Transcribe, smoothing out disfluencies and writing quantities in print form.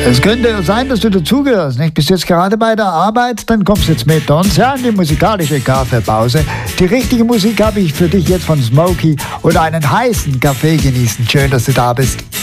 Es könnte sein, dass du dazugehörst, nicht? Bist jetzt gerade bei der Arbeit, dann kommst jetzt mit uns ja, in die musikalische Kaffeepause. Die richtige Musik habe ich für dich jetzt von Smokey und einen heißen Kaffee genießen. Schön, dass du da bist.